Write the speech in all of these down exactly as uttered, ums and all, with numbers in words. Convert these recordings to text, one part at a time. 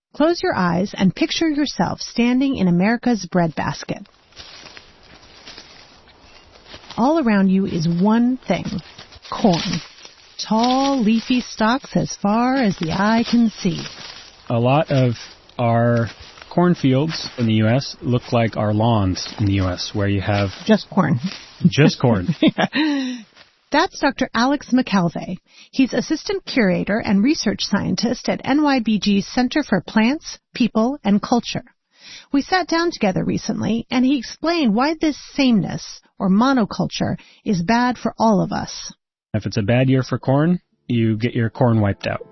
Close your eyes and picture yourself standing in America's breadbasket. All around you is one thing, corn. Tall, leafy stalks as far as the eye can see. A lot of our cornfields in the U S look like our lawns in the U S, where you have... Just corn. Just corn. Yeah. That's Doctor Alex McKelvey. He's assistant curator and research scientist at N Y B G's Center for Plants, People, and Culture. We sat down together recently, and he explained why this sameness, or monoculture, is bad for all of us. If it's a bad year for corn, you get your corn wiped out.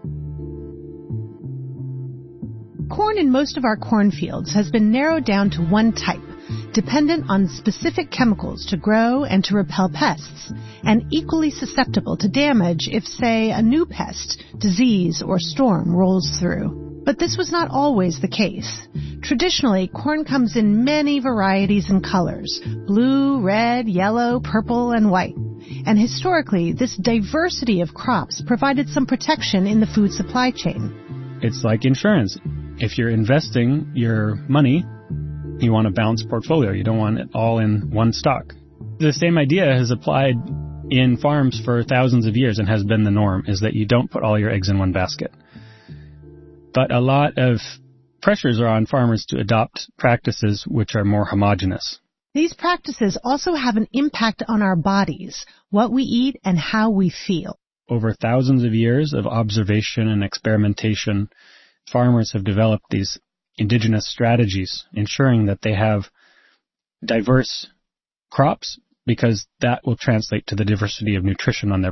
Corn in most of our cornfields has been narrowed down to one type, dependent on specific chemicals to grow and to repel pests, and equally susceptible to damage if, say, a new pest, disease, or storm rolls through. But this was not always the case. Traditionally, corn comes in many varieties and colors, blue, red, yellow, purple, and white. And historically, this diversity of crops provided some protection in the food supply chain. It's like insurance. If you're investing your money, you want a balanced portfolio. You don't want it all in one stock. The same idea has applied in farms for thousands of years and has been the norm, is that you don't put all your eggs in one basket. But a lot of pressures are on farmers to adopt practices which are more homogeneous. These practices also have an impact on our bodies, what we eat, and how we feel. Over thousands of years of observation and experimentation, farmers have developed these indigenous strategies, ensuring that they have diverse crops, because that will translate to the diversity of nutrition on their